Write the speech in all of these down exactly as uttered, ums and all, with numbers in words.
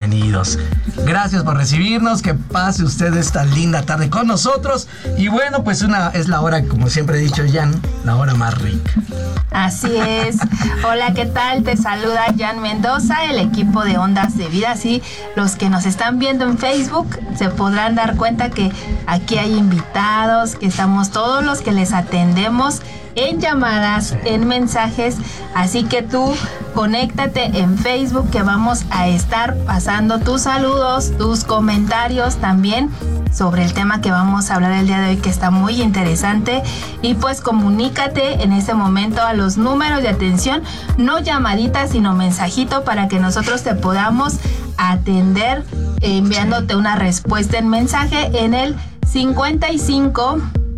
bienvenidos. Gracias por recibirnos, que pase usted esta linda tarde con nosotros. Y bueno, pues una es la hora, como siempre he dicho, Jan, la hora más rica. Así es. Hola, ¿qué tal? Te saluda Jan Mendoza, el equipo de Ondas de Vida. Sí, los que nos están viendo en Facebook se podrán dar cuenta que aquí hay invitados, que estamos todos los que les atendemos en llamadas, en mensajes, así que tú conéctate en Facebook, que vamos a estar pasando tus saludos, tus comentarios también sobre el tema que vamos a hablar el día de hoy, que está muy interesante. Y pues comunícate en ese momento a los números de atención, no llamadita sino mensajito, para que nosotros te podamos atender enviándote una respuesta en mensaje en el cincuenta y cinco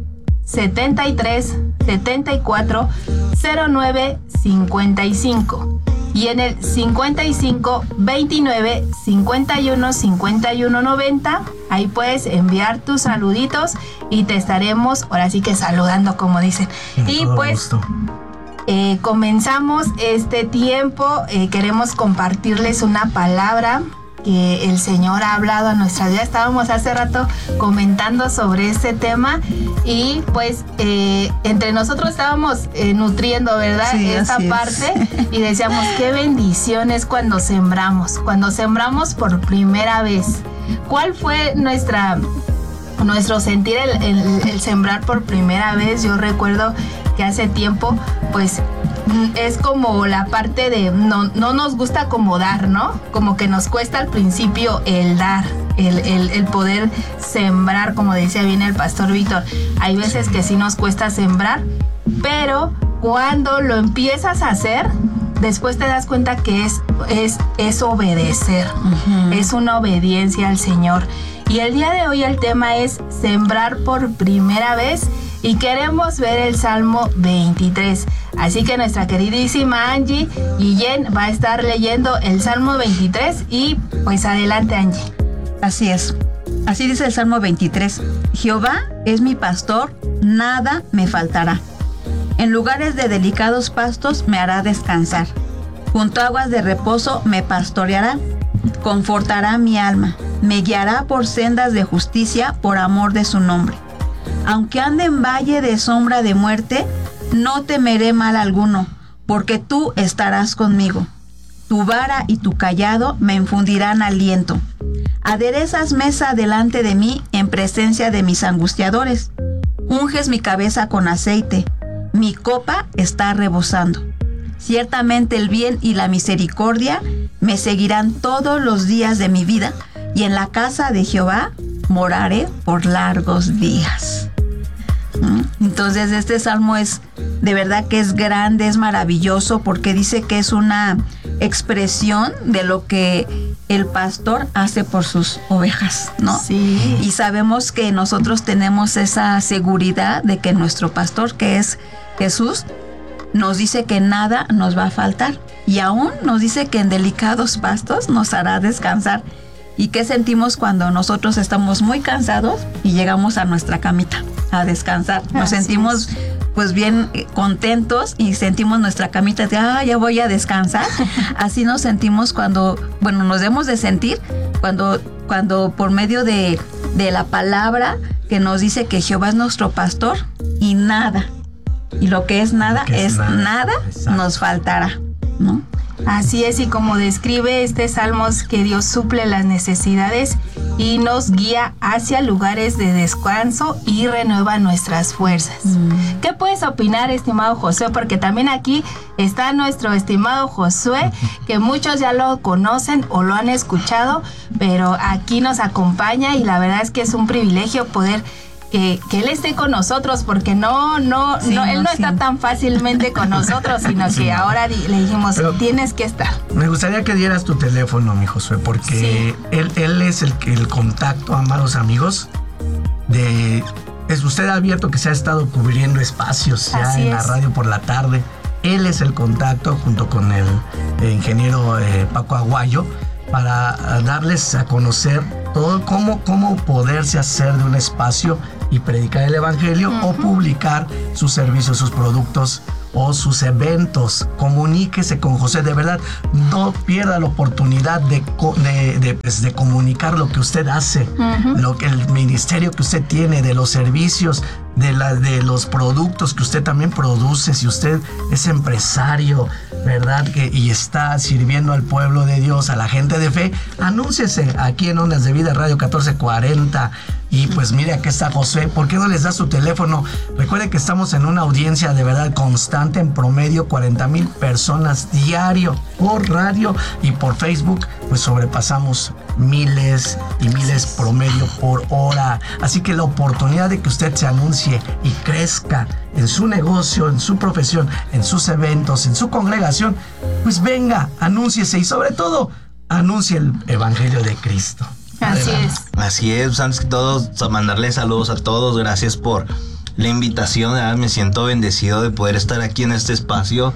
setenta y tres setenta y cuatro cero nueve cincuenta y cinco y en el cincuenta y cinco veintinueve cincuenta y uno cincuenta y uno noventa. Ahí puedes enviar tus saluditos y te estaremos ahora sí que saludando, como dicen. Con y todo pues gusto. eh, comenzamos este tiempo. Eh, queremos compartirles una palabra que el Señor ha hablado a nuestra vida. Estábamos hace rato comentando sobre este tema y pues eh, entre nosotros estábamos eh, nutriendo, ¿verdad? Sí, esta parte es. Y decíamos, qué bendición es cuando sembramos, cuando sembramos por primera vez. ¿Cuál fue nuestra, nuestro sentir el, el, el sembrar por primera vez? Yo recuerdo que hace tiempo, pues, es como la parte de no, no nos gusta como dar, ¿no? Como que nos cuesta al principio el dar, el, el, el poder sembrar, como decía bien el pastor Víctor. Hay veces que sí nos cuesta sembrar, pero cuando lo empiezas a hacer, después te das cuenta que es, es, es obedecer, uh-huh. Es una obediencia al Señor. Y el día de hoy el tema es sembrar por primera vez. Y queremos ver el Salmo veintitrés. Así que nuestra queridísima Angie Guillén va a estar leyendo el Salmo veintitrés. Y pues adelante, Angie. Así es. Así dice el Salmo veintitrés. Jehová es mi pastor, nada me faltará. En lugares de delicados pastos me hará descansar. Junto a aguas de reposo me pastoreará. Confortará mi alma. Me guiará por sendas de justicia por amor de su nombre. Aunque ande en valle de sombra de muerte, no temeré mal alguno, porque tú estarás conmigo. Tu vara y tu cayado me infundirán aliento. Aderezas mesa delante de mí en presencia de mis angustiadores. Unges mi cabeza con aceite. Mi copa está rebosando. Ciertamente el bien y la misericordia me seguirán todos los días de mi vida, y en la casa de Jehová moraré por largos días. Entonces este salmo es de verdad que es grande, es maravilloso, porque dice que es una expresión de lo que el pastor hace por sus ovejas, ¿no? Sí. Y sabemos que nosotros tenemos esa seguridad de que nuestro pastor, que es Jesús, nos dice que nada nos va a faltar, y aún nos dice que en delicados pastos nos hará descansar. ¿Y qué sentimos cuando nosotros estamos muy cansados y llegamos a nuestra camita a descansar? Nos Así sentimos es. pues bien contentos y sentimos nuestra camita de, ah, ya voy a descansar. Así nos sentimos cuando, bueno, nos debemos de sentir cuando, cuando por medio de, de la palabra que nos dice que Jehová es nuestro pastor y nada, y lo que es nada que es, es nada, nada nos faltará, ¿no? Así es, y como describe este salmo, que Dios suple las necesidades y nos guía hacia lugares de descanso y renueva nuestras fuerzas. Mm. ¿Qué puedes opinar, estimado Josué? Porque también aquí está nuestro estimado Josué, que muchos ya lo conocen o lo han escuchado, pero aquí nos acompaña y la verdad es que es un privilegio poder Que, que él esté con nosotros, porque no, no, sí, no, él no sí. está tan fácilmente con nosotros, sino sí. que ahora di, le dijimos, pero tienes que estar. Me gustaría que dieras tu teléfono, mi Josué, porque sí. él, él es el, el contacto, amados amigos, de es usted ha abierto que se ha estado cubriendo espacios ya Así en es. la radio por la tarde. Él es el contacto junto con el, el ingeniero eh, Paco Aguayo, para darles a conocer todo cómo, cómo poderse hacer de un espacio y predicar el evangelio, uh-huh. o publicar sus servicios, sus productos o sus eventos, comuníquese con Josué. De verdad, no pierda la oportunidad de, de, de, pues, de comunicar lo que usted hace, uh-huh. lo que el ministerio que usted tiene, de los servicios, de, la, de los productos que usted también produce. Si usted es empresario, ¿verdad? Que, y está sirviendo al pueblo de Dios, a la gente de fe, anúnciese aquí en Ondas de Vida Radio catorce cuarenta. Y pues mire, aquí está Josué. ¿Por qué no les da su teléfono? Recuerde que estamos en una audiencia de verdad constante, en promedio cuarenta mil personas diario por radio, y por Facebook pues sobrepasamos miles y miles promedio por hora. Así que la oportunidad de que usted se anuncie y crezca en su negocio, en su profesión, en sus eventos, en su congregación, pues venga, anúnciese, y sobre todo anuncie el Evangelio de Cristo. Así es. Así es, antes que todo, mandarle saludos a todos. Gracias por la invitación. ¿verdad? Me siento bendecido de poder estar aquí en este espacio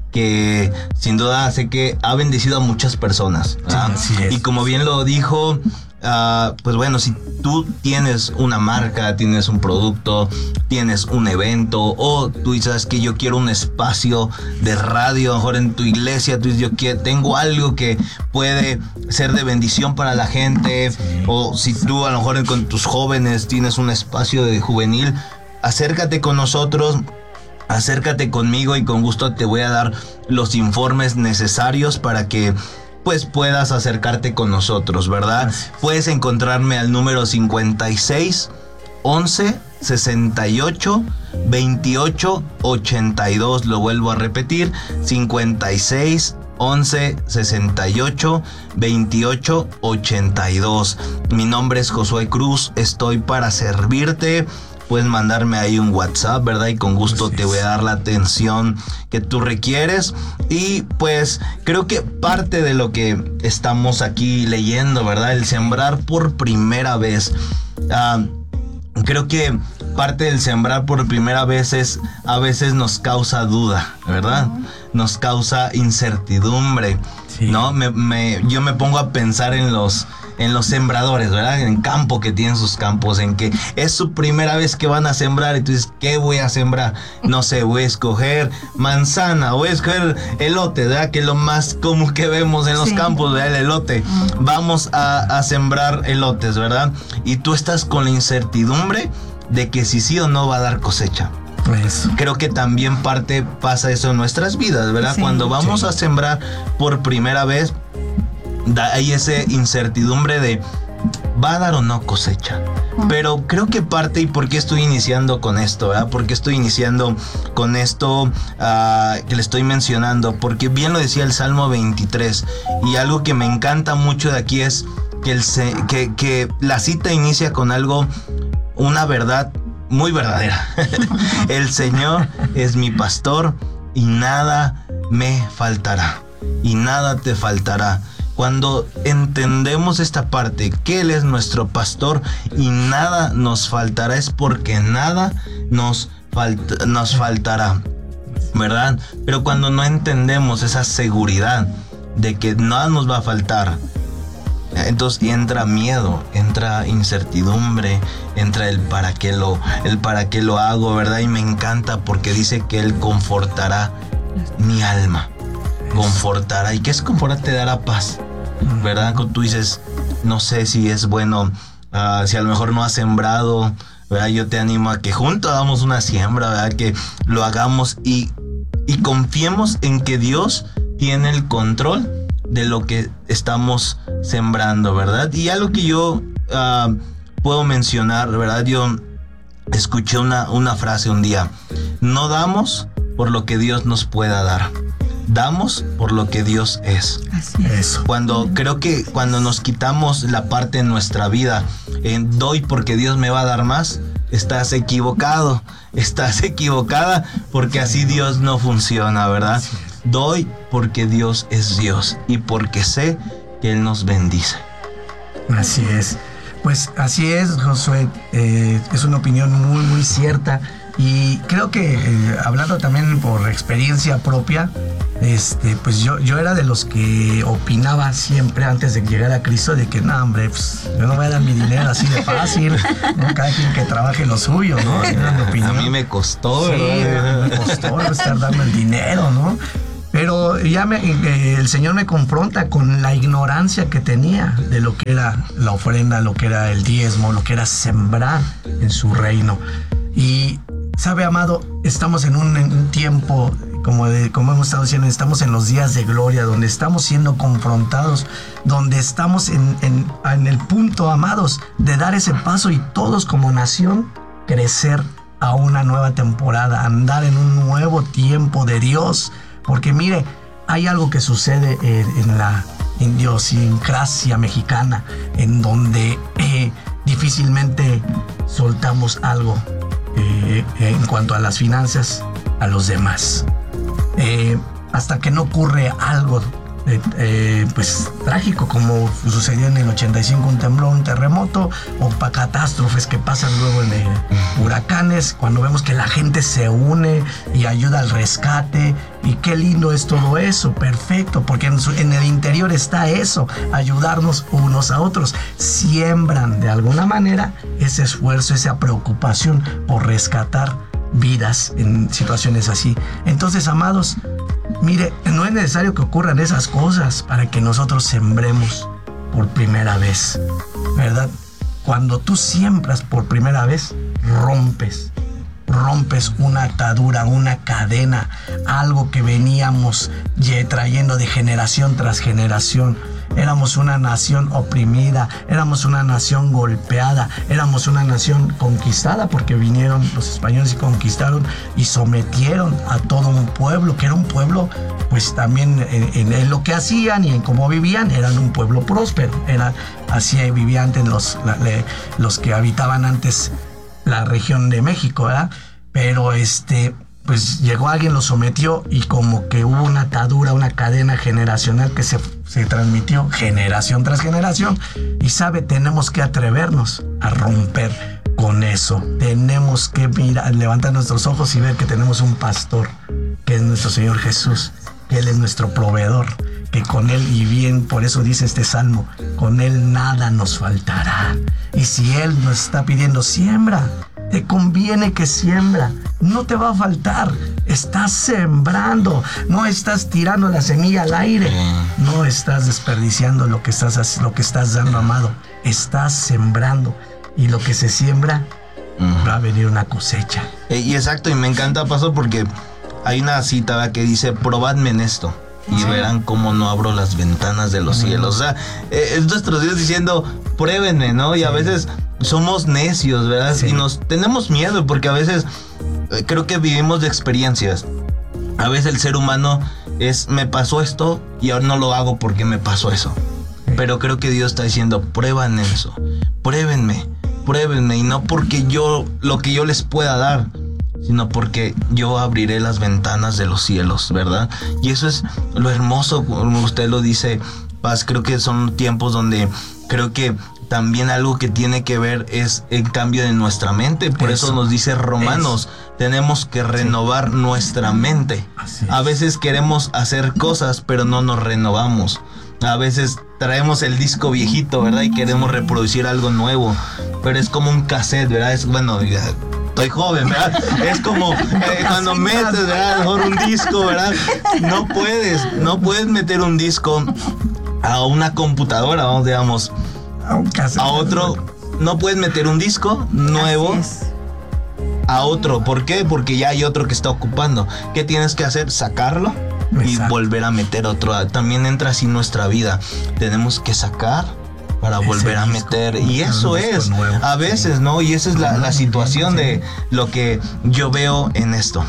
que sin duda sé que ha bendecido a muchas personas. Sí, así es. Y como bien lo dijo, uh, pues bueno, si tú tienes una marca, tienes un producto, tienes un evento, o tú dices que yo quiero un espacio de radio, a lo mejor en tu iglesia, tú dices yo quiero, tengo algo que puede ser de bendición para la gente, sí. o si tú a lo mejor con tus jóvenes tienes un espacio de juvenil, acércate con nosotros. Acércate conmigo y con gusto te voy a dar los informes necesarios para que pues puedas acercarte con nosotros, ¿verdad? Gracias. Puedes encontrarme al número cincuenta y seis, once, sesenta y ocho, veintiocho, ochenta y dos. Lo vuelvo a repetir, cincuenta y seis, once, sesenta y ocho, veintiocho, ochenta y dos. Mi nombre es Josué Cruz, estoy para servirte. Puedes mandarme ahí un WhatsApp, ¿verdad? Y con gusto te voy a dar la atención que tú requieres. Y pues creo que parte de lo que estamos aquí leyendo, ¿verdad? El sembrar por primera vez. Uh, creo que parte del sembrar por primera vez es, a veces nos causa duda, ¿verdad? Nos causa incertidumbre, sí. ¿no? Me, me, yo me pongo a pensar en los... en los sembradores, ¿verdad? En campo, que tienen sus campos, en que es su primera vez que van a sembrar y tú dices, ¿qué voy a sembrar? No sé, voy a escoger manzana, voy a escoger elote, ¿verdad? Que es lo más común que vemos en los sí. campos, ¿verdad? El elote. Vamos a, a sembrar elotes, ¿verdad? Y tú estás con la incertidumbre de que si sí o no va a dar cosecha. Eso. Creo que también parte pasa eso en nuestras vidas, ¿verdad? Sí, Cuando vamos sí. a sembrar por primera vez, hay esa incertidumbre de ¿va a dar o no cosecha? Pero creo que parte, y por qué estoy iniciando con esto, ¿verdad? ¿Por qué estoy iniciando con esto uh, que le estoy mencionando? Porque bien lo decía el Salmo veintitrés, y algo que me encanta mucho de aquí es que, el, que, que la cita inicia con algo, una verdad muy verdadera. El Señor es mi pastor y nada me faltará, y nada te faltará. Cuando entendemos esta parte, que Él es nuestro pastor y nada nos faltará, es porque nada nos, falt- nos faltará, ¿verdad? Pero cuando no entendemos esa seguridad de que nada nos va a faltar, entonces entra miedo, entra incertidumbre, entra el para qué lo, el para qué lo hago, ¿verdad? Y me encanta porque dice que Él confortará mi alma. Confortará. ¿Y qué es confortar? Te dará paz, ¿verdad? Cuando tú dices, no sé si es bueno, uh, si a lo mejor no has sembrado, ¿verdad? Yo te animo a que juntos hagamos una siembra, ¿verdad? Que lo hagamos y, y confiemos en que Dios tiene el control de lo que estamos sembrando, ¿verdad? Y algo que yo uh, puedo mencionar, ¿verdad? Yo escuché una, una frase un día: no damos por lo que Dios nos pueda dar, damos por lo que Dios es. Así es. Eso. Cuando creo que cuando nos quitamos la parte en nuestra vida en doy porque Dios me va a dar más, estás equivocado, estás equivocada, porque así Dios no funciona, ¿verdad? Doy porque Dios es Dios y porque sé que Él nos bendice. Así es. Pues así es, Josué. Eh, es una opinión muy, muy cierta. Y creo que, eh, hablando también por experiencia propia, este, pues yo, yo era de los que opinaba siempre antes de llegar a Cristo de que, no, hombre, pues yo no voy a dar mi dinero así de fácil, ¿no? Cada quien que trabaje lo suyo, ¿no? Era mi opinión. A mí me costó, sí, ¿verdad? me costó estar dando el dinero, ¿no? Pero ya me, eh, el Señor me confronta con la ignorancia que tenía de lo que era la ofrenda, lo que era el diezmo, lo que era sembrar en su reino. Y, ¿sabe, amado? Estamos en un, en un tiempo, como, de, como hemos estado diciendo, estamos en los días de gloria, donde estamos siendo confrontados, donde estamos en, en, en el punto, amados, de dar ese paso y todos como nación crecer a una nueva temporada, andar en un nuevo tiempo de Dios. Porque mire, hay algo que sucede en, en la idiosincrasia mexicana, en donde eh, difícilmente soltamos algo eh, en cuanto a las finanzas a los demás. Eh, hasta que no ocurre algo eh, eh, pues trágico, como sucedió en el ochenta y cinco, un temblor, un terremoto, o para catástrofes que pasan luego en eh, huracanes, cuando vemos que la gente se une y ayuda al rescate. Y qué lindo es todo eso, perfecto, porque en, su, en el interior está eso, ayudarnos unos a otros. Siembran de alguna manera ese esfuerzo, esa preocupación por rescatar vidas en situaciones así. Entonces, amados, mire, no es necesario que ocurran esas cosas para que nosotros sembremos por primera vez, ¿verdad? Cuando tú siembras por primera vez, rompes. Rompes una atadura, una cadena, algo que veníamos trayendo de generación tras generación. Éramos una nación oprimida, éramos una nación golpeada, éramos una nación conquistada porque vinieron los españoles y conquistaron y sometieron a todo un pueblo, que era un pueblo, pues también en, en, en lo que hacían y en cómo vivían, eran un pueblo próspero. Era, así vivían antes los, la, le, los que habitaban antes la región de México, ¿verdad? Pero este, pues llegó alguien, lo sometió y como que hubo una atadura, una cadena generacional que se, se transmitió generación tras generación. Y sabe, tenemos que atrevernos a romper con eso. Tenemos que mirar, levantar nuestros ojos y ver que tenemos un pastor, que es nuestro Señor Jesús, que Él es nuestro proveedor, que con Él, y bien por eso dice este salmo, con Él nada nos faltará. Y si Él nos está pidiendo siembra, te conviene que siembra, no te va a faltar. Estás sembrando, no estás tirando la semilla al aire, no estás desperdiciando lo que estás, lo que estás dando, amado. Estás sembrando, y lo que se siembra, uh-huh, va a venir una cosecha. Y exacto, y me encanta, Pastor, porque hay una cita, ¿verdad?, que dice: probadme en esto y sí, verán cómo no abro las ventanas de los, uh-huh, cielos. O sea, es nuestro Dios diciendo: pruébenme, ¿no? Y sí, a veces somos necios, ¿verdad? Sí. Y nos tenemos miedo porque a veces eh, creo que vivimos de experiencias. A veces el ser humano es: me pasó esto y ahora no lo hago porque me pasó eso. Sí. Pero creo que Dios está diciendo: prueban eso, pruébenme, pruébenme. Y no porque yo, lo que yo les pueda dar, sino porque yo abriré las ventanas de los cielos, ¿verdad? Y eso es lo hermoso, como usted lo dice, Paz. Creo que son tiempos donde creo que también algo que tiene que ver es el cambio de nuestra mente. Por eso, eso nos dice Romanos, eso, tenemos que renovar, sí, nuestra mente. A veces queremos hacer cosas, pero no nos renovamos. A veces traemos el disco viejito, ¿verdad? Y queremos reproducir algo nuevo, pero es como un cassette, ¿verdad? Es, bueno, estoy joven, ¿verdad? Es como eh, cuando metes, ¿verdad?, mejor un disco, ¿verdad? No puedes, no puedes meter un disco a una computadora, vamos, digamos, a, un a otro. No puedes meter un disco nuevo a otro. ¿Por qué? Porque ya hay otro que está ocupando. ¿Qué tienes que hacer? Sacarlo y Exacto. volver a meter otro. También entra así nuestra vida. Tenemos que sacar para Ese volver a disco, meter. Y eso es, nuevo, a veces, sí, ¿no? Y esa es la, la situación de lo que yo veo en esto.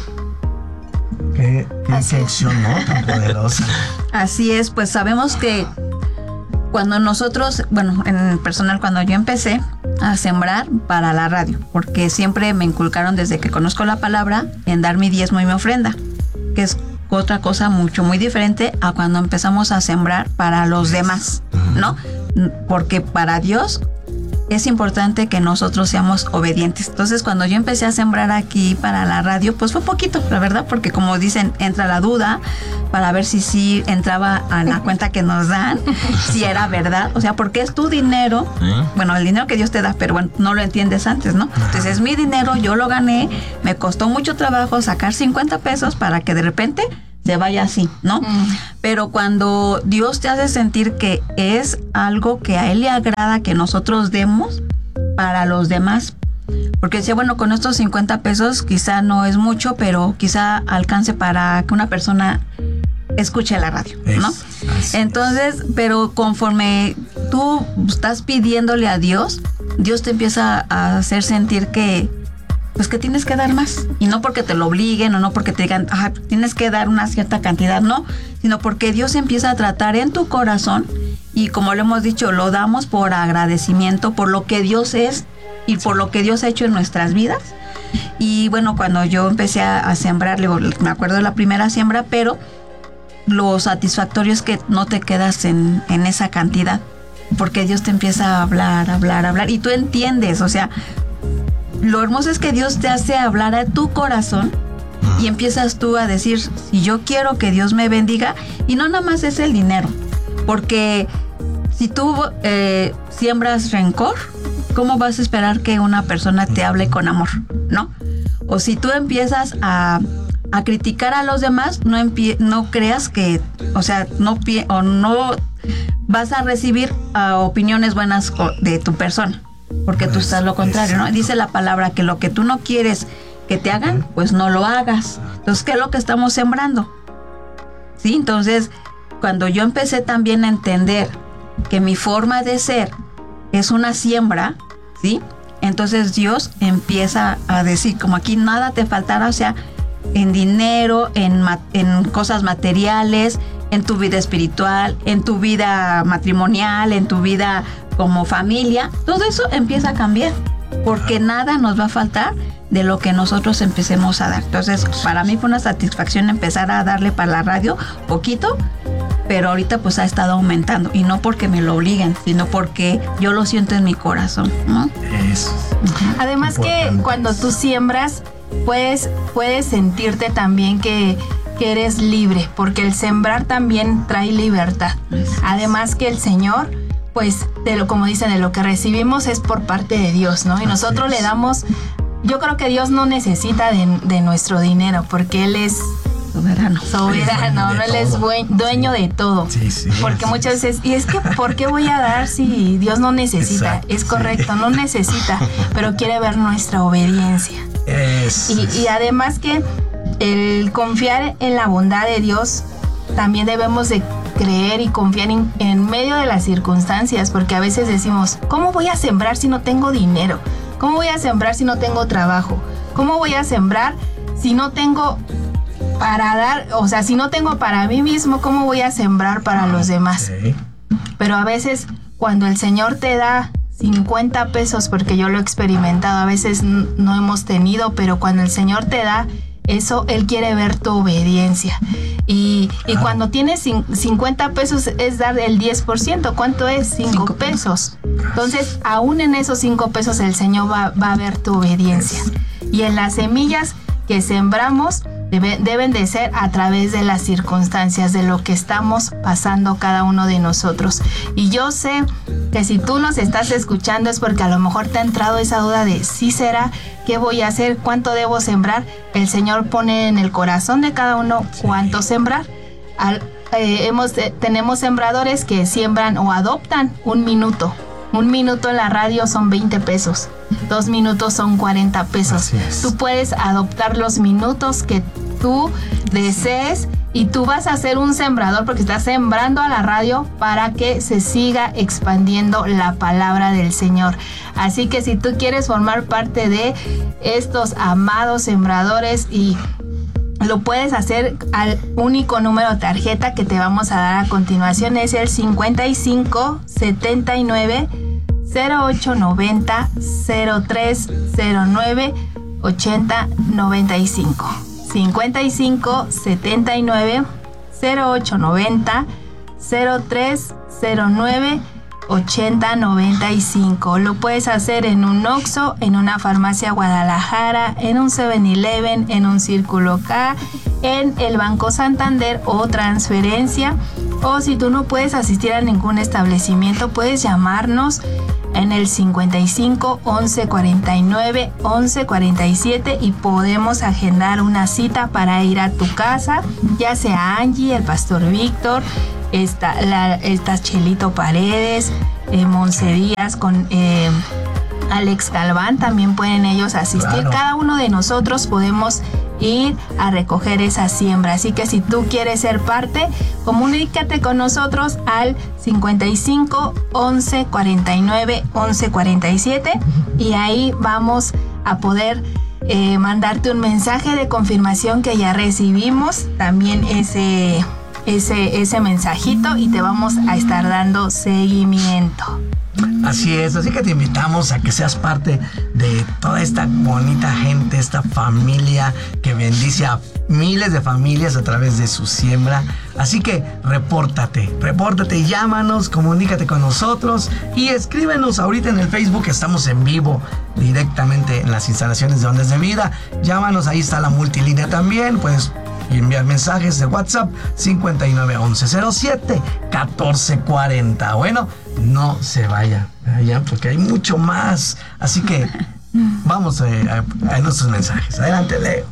Qué infección, ¿no? Tan poderosa. Así es, pues sabemos que cuando nosotros, bueno, en personal, cuando yo empecé a sembrar para la radio, porque siempre me inculcaron desde que conozco la palabra en dar mi diezmo y mi ofrenda, que es otra cosa mucho, muy diferente a cuando empezamos a sembrar para los demás, ¿no? Porque para Dios es importante que nosotros seamos obedientes. Entonces, cuando yo empecé a sembrar aquí para la radio, pues fue poquito, la verdad, porque como dicen, entra la duda para ver si sí entraba a la cuenta que nos dan, si era verdad, o sea, porque es tu dinero, ¿eh? Bueno, el dinero que Dios te da, pero bueno, no lo entiendes antes, ¿no? Entonces, es mi dinero, yo lo gané, me costó mucho trabajo sacar cincuenta pesos para que de repente se vaya así, ¿no? Mm. Pero cuando Dios te hace sentir que es algo que a Él le agrada que nosotros demos para los demás, porque decía, bueno, con estos cincuenta pesos quizá no es mucho, pero quizá alcance para que una persona escuche la radio, ¿no? Es, Entonces, es. pero conforme tú estás pidiéndole a Dios, Dios te empieza a hacer sentir que pues que tienes que dar más, y no porque te lo obliguen o no porque te digan, ah, tienes que dar una cierta cantidad, no, sino porque Dios empieza a tratar en tu corazón, y como lo hemos dicho, lo damos por agradecimiento, por lo que Dios es y por lo que Dios ha hecho en nuestras vidas. Y bueno, cuando yo empecé a, a sembrar, me acuerdo de la primera siembra, pero lo satisfactorio es que no te quedas en, en esa cantidad, porque Dios te empieza a hablar, hablar, hablar, y tú entiendes, o sea, lo hermoso es que Dios te hace hablar a tu corazón y empiezas tú a decir, si yo quiero que Dios me bendiga, y no nada más es el dinero, porque si tú eh, siembras rencor, ¿cómo vas a esperar que una persona te hable con amor? ¿No? O si tú empiezas a, a criticar a los demás, no, empie- no creas que, o sea, no, pie- o no vas a recibir uh, opiniones buenas de tu persona. Porque tú estás lo contrario, ¿no? Dice la palabra que lo que tú no quieres que te hagan, pues no lo hagas. Entonces, ¿qué es lo que estamos sembrando? ¿Sí? Entonces, cuando yo empecé también a entender que mi forma de ser es una siembra, ¿sí? Entonces Dios empieza a decir, como aquí nada te faltará, o sea, en dinero, en, ma- en cosas materiales, en tu vida espiritual, en tu vida matrimonial, en tu vida como familia, todo eso empieza a cambiar, porque nada nos va a faltar de lo que nosotros empecemos a dar. Entonces, para mí fue una satisfacción empezar a darle para la radio poquito, pero ahorita pues ha estado aumentando, y no porque me lo obliguen, sino porque yo lo siento en mi corazón, ¿no? Eso. Además que cuando tú siembras, puedes, puedes sentirte también que que eres libre, porque el sembrar también trae libertad. Además que el Señor, pues, de lo, como dicen, de lo que recibimos es por parte de Dios, ¿no? Y nosotros le damos, yo creo que Dios no necesita de, de nuestro dinero, porque Él es soberano. Soberano, ¿no? Él es buen, dueño de todo. Sí, sí. Porque muchas veces, y es que, ¿por qué voy a dar si Dios no necesita? Exacto, es correcto, sí. No necesita, pero quiere ver nuestra obediencia. Es, y, y además que el confiar en la bondad de Dios, también debemos de creer y confiar en, en medio de las circunstancias, porque a veces decimos, ¿cómo voy a sembrar si no tengo dinero? ¿Cómo voy a sembrar si no tengo trabajo? ¿Cómo voy a sembrar si no tengo para dar, o sea, si no tengo para mí mismo, ¿cómo voy a sembrar para los demás? Okay. Pero a veces cuando el Señor te da cincuenta pesos, porque yo lo he experimentado, a veces no hemos tenido, pero cuando el Señor te da eso, Él quiere ver tu obediencia. Y, y cuando tienes cincuenta pesos es dar el diez por ciento. ¿Cuánto es? cinco pesos. Entonces, aún en esos cinco pesos el Señor va, va a ver tu obediencia. Y en las semillas que sembramos debe, deben de ser a través de las circunstancias, de lo que estamos pasando cada uno de nosotros. Y yo sé que si tú nos estás escuchando es porque a lo mejor te ha entrado esa duda de ¿sí será? ¿Qué voy a hacer? ¿Cuánto debo sembrar? El Señor pone en el corazón de cada uno cuánto sembrar. Al, eh, hemos, eh, tenemos sembradores que siembran o adoptan un minuto. Un minuto en la radio son veinte pesos. Dos minutos son cuarenta pesos. Tú puedes adoptar los minutos que tú desees y tú vas a ser un sembrador porque estás sembrando a la radio para que se siga expandiendo la palabra del Señor. Así que si tú quieres formar parte de estos amados sembradores, y lo puedes hacer al único número de tarjeta que te vamos a dar a continuación, es el cincuenta y cinco setenta y nueve cero ocho noventa cero tres cero nueve ochenta noventa y cinco. cincuenta y cinco setenta y nueve cero ocho noventa cero tres cero nueve ochenta noventa y cinco. Lo puedes hacer en un Oxxo, en una farmacia Guadalajara, en un seven eleven, en un Círculo K, en el Banco Santander o transferencia. O si tú no puedes asistir a ningún establecimiento, puedes llamarnos en el cincuenta y cinco, once cuarenta y nueve, once cuarenta y siete y podemos agendar una cita para ir a tu casa, ya sea Angie, el Pastor Víctor, esta, la, esta Chelito Paredes, eh, Monse Díaz con eh, Alex Galván, también pueden ellos asistir. Claro. Cada uno de nosotros podemos ir a recoger esa siembra. Así que si tú quieres ser parte, comunícate con nosotros al cincuenta y cinco, once cuarenta y nueve, once cuarenta y siete y ahí vamos a poder eh, mandarte un mensaje de confirmación que ya recibimos también ese, ese, ese mensajito y te vamos a estar dando seguimiento. Así es, así que te invitamos a que seas parte de toda esta bonita gente, esta familia que bendice a miles de familias a través de su siembra. Así que repórtate, repórtate, llámanos, comunícate con nosotros y escríbenos ahorita en el Facebook. Estamos en vivo directamente en las instalaciones de Ondas de Vida. Llámanos, ahí está la multilínea también, puedes y enviar mensajes de WhatsApp cincuenta y nueve, once cero siete, catorce cuarenta. Bueno, no se vaya allá porque hay mucho más. Así que vamos a, a, a nuestros mensajes. Adelante, Leo.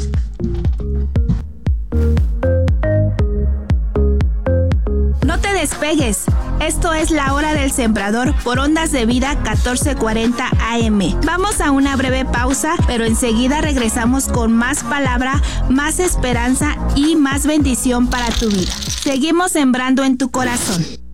No te despegues. Esto es La Hora del Sembrador por Ondas de Vida catorce cuarenta A M. Vamos a una breve pausa, pero enseguida regresamos con más palabra, más esperanza y más bendición para tu vida. Seguimos sembrando en tu corazón.